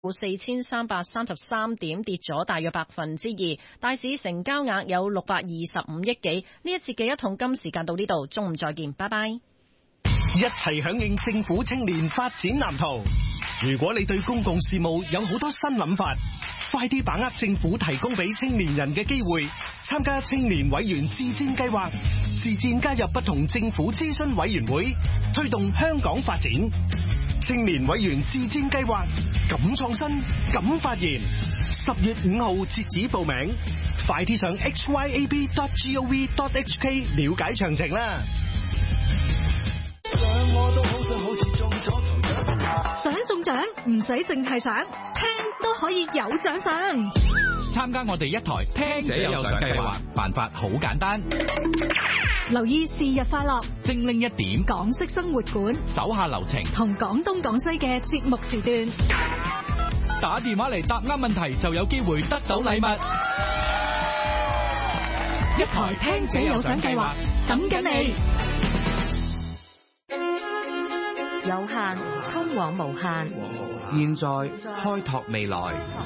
4333點，跌咗大約2%。大市成交額有625億幾。呢一節嘅一桶金時間到呢度，中午再見，拜拜。 一齊響應政府青年發展藍圖。如果你對公共事務有好多新諗法，快啲把握政府提供俾青年人嘅機會，參加青年委員自薦計劃，自薦加入不同政府諮詢委員會，推動香港發展。青年委員自薦計劃，敢創新，敢發言。10月5號截止報名，快啲上 hyab.gov.hk 了解詳情啦。 想中獎唔使淨係想，聽都可以有獎賞。 參加我哋一台聽者有獎計劃，辦法好簡單。 留意是日快樂， 精靈一點， 港式生活館， 手下留情， 同廣東廣西嘅節目時段。 打電話嚟答啱問題就有機會得到禮物。 一台聽者有獎計劃，等緊你。 有限通往無限， 現在開拓未來，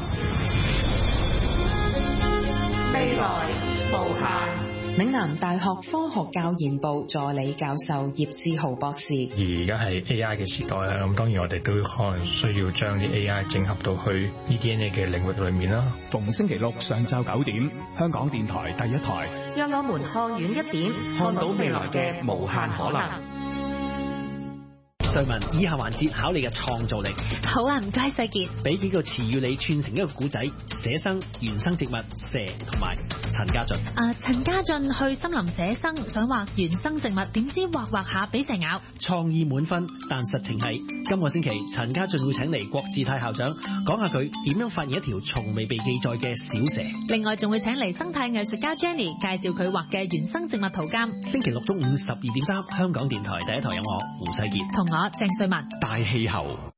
未來無限。 嶺南大學科學教研部助理教授葉志豪博士。 而家係 AI 嘅時代啦，咁當然我哋都可能需要將啲 AI 整合到去 eDNA 嘅領域裏面啦。 逢星期六上晝9點，香港電台第一台， 讓我們看遠一點，看到未來嘅無限可能。 瑞文，以下環節考你嘅創造力。 好啊，唔該世傑。 俾幾個詞語你串成一個古仔：寫生、原生植物、蛇同埋陳家俊。 陳家俊去森林寫生，想畫原生植物，點知畫下俾蛇咬。 創意滿分，但實情係今個星期陳家俊會請嚟郭志泰校長講下佢點樣發現一條從未被記載嘅小蛇。 另外仲會請嚟生態藝術家 Jenny 介紹佢畫嘅原生植物圖鑑。 星期六中午12點3，香港電台第一台有我胡世傑同我鄭瑞文。 大氣候。